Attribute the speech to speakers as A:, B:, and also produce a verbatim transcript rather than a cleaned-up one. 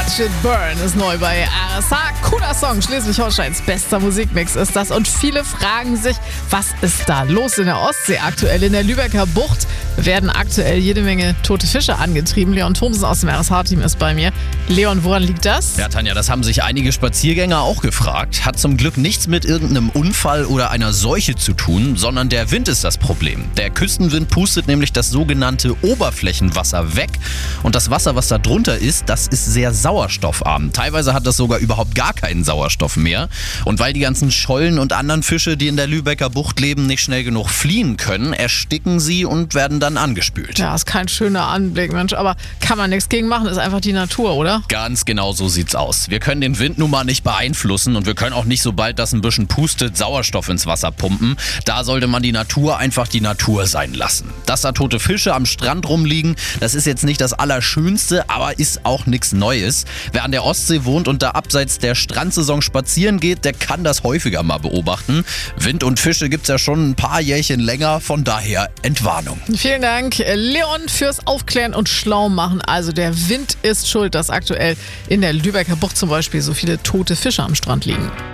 A: Watch It Burn ist neu bei R S H. Cooler Song, Schleswig-Holsteins bester Musikmix ist das. Und viele fragen sich, was ist da los in der Ostsee aktuell? In der Lübecker Bucht werden aktuell jede Menge tote Fische angetrieben. Leon Thomsen aus dem R S H-Team ist bei mir. Leon, woran liegt das?
B: Ja, Tanja, das haben sich einige Spaziergänger auch gefragt. Hat zum Glück nichts mit irgendeinem Unfall oder einer Seuche zu tun, sondern der Wind ist das Problem. Der Küstenwind pustet nämlich das sogenannte Oberflächenwasser weg. Und das Wasser, was da drunter ist, das ist sehr sauerstoffarm. Teilweise hat das sogar überhaupt gar keinen Sauerstoff mehr. Und weil die ganzen Schollen und anderen Fische, die in der Lübecker Bucht leben, nicht schnell genug fliehen können, ersticken sie und werden dann angespült.
A: Ja, ist kein schöner Anblick, Mensch. Aber kann man nichts gegen machen, ist einfach die Natur, oder?
B: Ganz genau so sieht's aus. Wir können den Wind nun mal nicht beeinflussen und wir können auch nicht, sobald das ein bisschen pustet, Sauerstoff ins Wasser pumpen. Da sollte man die Natur einfach die Natur sein lassen. Dass da tote Fische am Strand rumliegen, das ist jetzt nicht das Allerschönste, aber ist auch nichts Neues. Wer an der Ostsee wohnt und da abseits der Strandsaison spazieren geht, der kann das häufiger mal beobachten. Wind und Fische gibt's ja schon ein paar Jährchen länger, von daher Entwarnung.
A: Vielen Dank, Leon, fürs Aufklären und Schlaumachen. Also der Wind ist schuld, dass aktuell in der Lübecker Bucht zum Beispiel so viele tote Fische am Strand liegen.